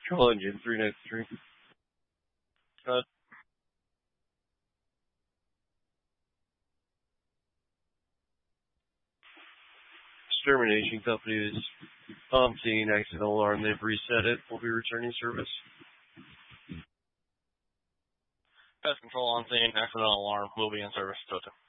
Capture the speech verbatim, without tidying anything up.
Control engine three ninety-three. Good. Extermination company is on scene, accidental alarm. They've reset it. We'll be returning service. Pest control on scene, accidental alarm, will be in service. Totem.